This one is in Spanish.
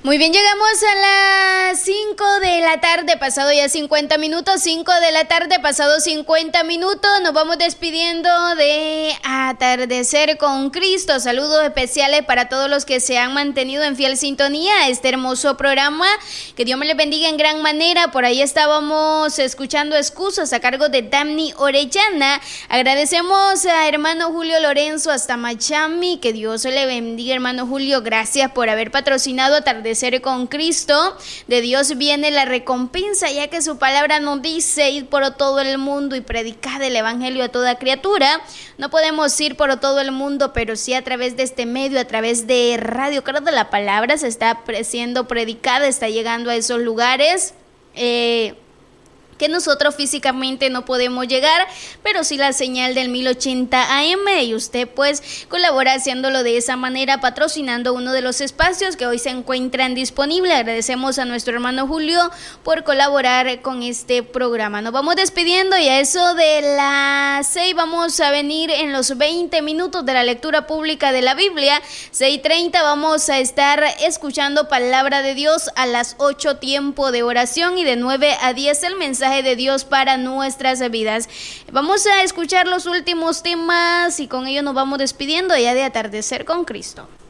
Muy bien, llegamos a las 5 de la tarde, pasado ya 50 minutos, 5 de la tarde, pasado 50 minutos, nos vamos despidiendo de Atardecer con Cristo. Saludos especiales para todos los que se han mantenido en fiel sintonía a este hermoso programa, que Dios me les bendiga en gran manera. Por ahí estábamos escuchando Excusas a cargo de Damni Orellana. Agradecemos a hermano Julio Lorenzo hasta Machami, que Dios le bendiga, hermano Julio, gracias por haber patrocinado Atardecer con Cristo. De Dios viene la recompensa, ya que su palabra nos dice: ir por todo el mundo y predicar el evangelio a toda criatura. No podemos ir por todo el mundo, pero sí a través de este medio, a través de Radio Carta de la Palabra, se está siendo predicada, está llegando a esos lugares que nosotros físicamente no podemos llegar, pero sí la señal del 1080 AM, y usted pues colabora haciéndolo de esa manera, patrocinando uno de los espacios que hoy se encuentran disponibles. Agradecemos a nuestro hermano Julio por colaborar con este programa. Nos vamos despidiendo y a eso de las 6 vamos a venir en los 20 minutos de la lectura pública de la Biblia. 6:30 vamos a estar escuchando palabra de Dios, a las 8 tiempo de oración, y de 9 a 10 el mensaje de Dios para nuestras vidas. Vamos a escuchar los últimos temas y con ello nos vamos despidiendo ya de Atardecer con Cristo.